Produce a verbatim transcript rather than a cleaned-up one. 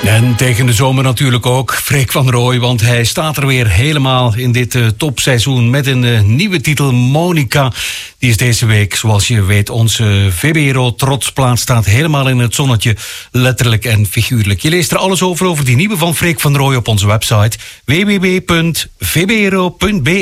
En tegen de zomer natuurlijk ook Freek van Rooij, want hij staat er weer helemaal in dit uh, topseizoen met een uh, nieuwe titel, Monica. Die is deze week, zoals je weet, onze V B R O trotsplaat, staat helemaal in het zonnetje, letterlijk en figuurlijk. Je leest er alles over, over die nieuwe van Freek van Rooij op onze website w w w punt v b r o punt b